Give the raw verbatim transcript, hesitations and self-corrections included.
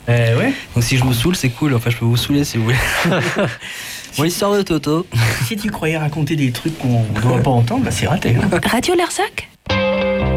Eh ouais. Donc si je vous saoule, c'est cool. Enfin, je peux vous saouler si vous voulez. Bon, l'histoire de Toto. Si tu croyais raconter des trucs qu'on ne doit pas entendre, bah c'est raté. Hein. Radio Larzac.